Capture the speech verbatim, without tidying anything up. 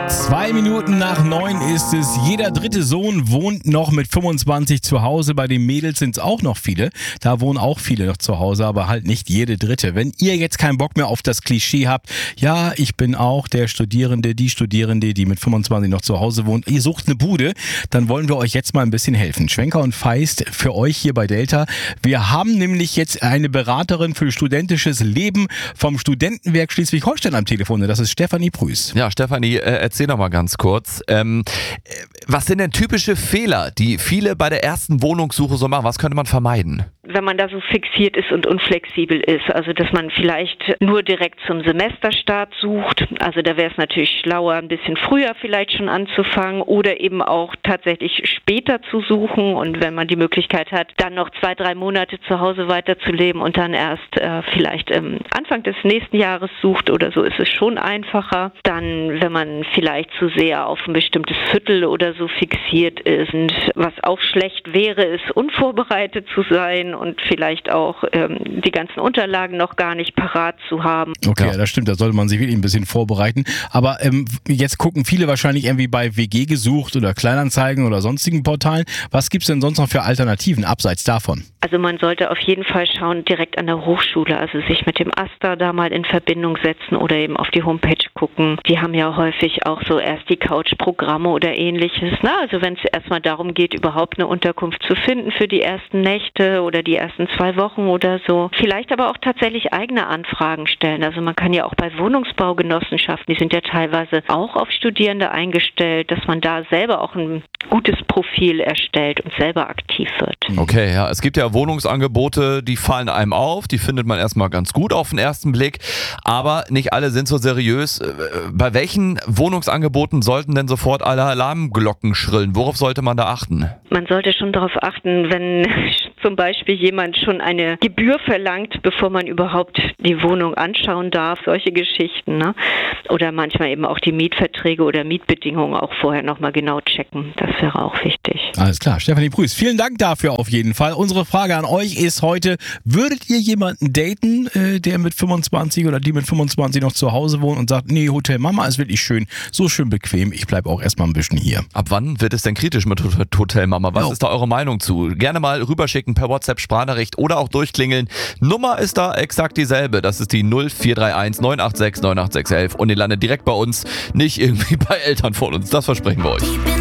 Zwei Minuten nach neun ist es. Jeder dritte Sohn wohnt noch mit fünfundzwanzig zu Hause. Bei den Mädels sind es auch noch viele. Da wohnen auch viele noch zu Hause, aber halt nicht jede dritte. Wenn ihr jetzt keinen Bock mehr auf das Klischee habt, ja, ich bin auch der Studierende, die Studierende, die mit fünfundzwanzig noch zu Hause wohnt. Ihr sucht eine Bude, dann wollen wir euch jetzt mal ein bisschen helfen. Schwenker und Feist für euch hier bei Delta. Wir haben nämlich jetzt eine Beraterin für studentisches Leben vom Studentenwerk Schleswig-Holstein am Telefon. Das ist Stefanie Prüß. Ja, Stefanie, äh, erzähl doch mal ganz kurz. Ähm, was sind denn typische Fehler, die viele bei der ersten Wohnungssuche so machen? Was könnte man vermeiden? Wenn man da so fixiert ist und unflexibel ist, also dass man vielleicht nur direkt zum Semesterstart sucht, also da wäre es natürlich schlauer, ein bisschen früher vielleicht schon anzufangen oder eben auch tatsächlich später zu suchen und wenn man die Möglichkeit hat, dann noch zwei, drei Monate zu Hause weiterzuleben und dann erst äh, vielleicht ähm, Anfang des nächsten Jahres sucht oder so, ist es schon einfacher. Dann, wenn man vielleicht zu sehr auf ein bestimmtes Viertel oder so fixiert ist und was auch schlecht wäre, ist unvorbereitet zu sein und vielleicht auch ähm, die ganzen Unterlagen noch gar nicht parat zu haben. Okay, Ja. das stimmt, da sollte man sich wirklich ein bisschen vorbereiten. Aber ähm, jetzt gucken viele wahrscheinlich irgendwie bei W G gesucht oder Kleinanzeigen oder sonstigen Portalen. Was gibt's denn sonst noch für Alternativen, abseits davon? Also man sollte auf jeden Fall schauen, direkt an der Hochschule, also sich mit dem AStA da mal in Verbindung setzen oder eben auf die Homepage gucken. Die haben ja häufig auch so erst die Couch-Programme oder ähnliches. Na, also wenn es erstmal darum geht, überhaupt eine Unterkunft zu finden für die ersten Nächte oder die ersten zwei Wochen oder so. Vielleicht aber auch tatsächlich eigene Anfragen stellen. Also man kann ja auch bei Wohnungsbaugenossenschaften, die sind ja teilweise auch auf Studierende eingestellt, dass man da selber auch ein gutes Profil erstellt und selber aktiv wird. Okay, ja, es gibt ja Wohnungsangebote, die fallen einem auf, die findet man erstmal ganz gut auf den ersten Blick, aber nicht alle sind so seriös. Bei welchen Wohnungsangeboten sollten denn sofort alle Alarmglocken schrillen? Worauf sollte man da achten? Man sollte schon darauf achten, wenn zum Beispiel jemand schon eine Gebühr verlangt, bevor man überhaupt die Wohnung anschauen darf, solche Geschichten, ne? Oder manchmal eben auch die Mietverträge oder Mietbedingungen auch vorher nochmal genau checken. Das wäre auch wichtig. Alles klar, Stefanie Prüß, vielen Dank dafür auf jeden Fall. Unsere Frage an euch ist heute, würdet ihr jemanden daten, äh, der mit fünfundzwanzig oder die mit fünfundzwanzig noch zu Hause wohnt und sagt, nee, Hotel Mama ist wirklich schön, so schön bequem, ich bleibe auch erstmal ein bisschen hier. Ab wann wird es denn kritisch mit Hotel Mama? Was Oh. ist da eure Meinung zu? Gerne mal rüberschicken per WhatsApp, Sprachnachricht oder auch durchklingeln. Nummer ist da exakt dieselbe. Das ist die null vier drei eins neun acht sechs neun acht sechs eins und ihr landet direkt bei uns, nicht irgendwie bei Eltern von uns. Das versprechen wir euch.